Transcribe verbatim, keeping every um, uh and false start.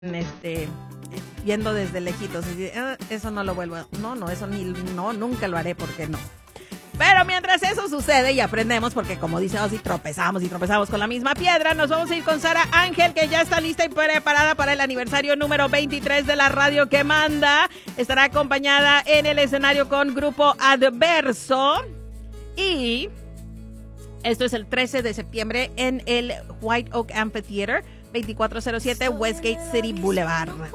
este viendo desde lejitos, eso no lo vuelvo, no, no, eso ni, no, nunca lo haré, porque no. Pero mientras eso sucede y aprendemos, porque como dice Ozzy, tropezamos y tropezamos con la misma piedra, nos vamos a ir con Sara Ángel, que ya está lista y preparada para el aniversario número veintitrés de la radio que manda. Estará acompañada en el escenario con Grupo Adverso. Y esto es el trece de septiembre en el White Oak Amphitheater, veinticuatro cero siete Westgate City Boulevard.